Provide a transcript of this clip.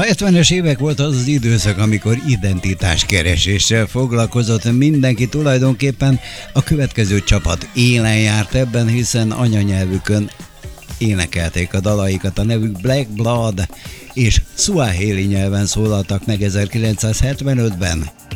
70-es évek volt az az időszak, amikor identitáskereséssel foglalkozott mindenki, tulajdonképpen a következő csapat élen járt ebben, hiszen anyanyelvükön énekelték a dalaikat, a nevük Black Blood és Swahili nyelven szólaltak meg 1975-ben.